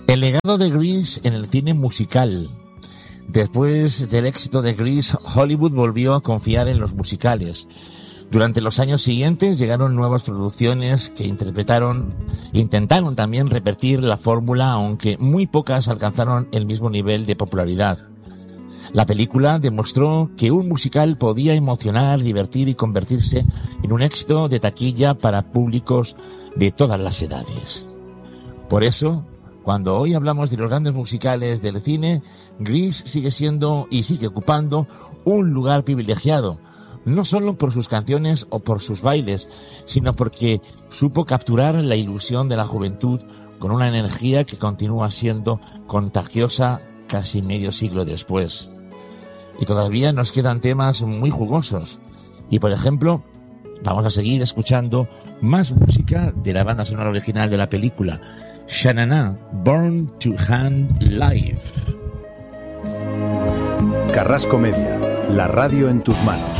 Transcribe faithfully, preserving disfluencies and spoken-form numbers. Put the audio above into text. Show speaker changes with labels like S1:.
S1: El legado de Grease en el cine musical. Después del éxito de Grease, Hollywood volvió a confiar en los musicales. Durante los años siguientes llegaron nuevas producciones que interpretaron, intentaron también repetir la fórmula, aunque muy pocas alcanzaron el mismo nivel de popularidad. La película demostró que un musical podía emocionar, divertir y convertirse en un éxito de taquilla para públicos de todas las edades. Por eso, cuando hoy hablamos de los grandes musicales del cine, Grease sigue siendo y sigue ocupando un lugar privilegiado, no solo por sus canciones o por sus bailes, sino porque supo capturar la ilusión de la juventud con una energía que continúa siendo contagiosa casi medio siglo después. Y todavía nos quedan temas muy jugosos. Y por ejemplo, vamos a seguir escuchando más música de la banda sonora original de la película, Sha-Na-Na, Born to Hand Live.
S2: Carrasco Media, la radio en tus manos.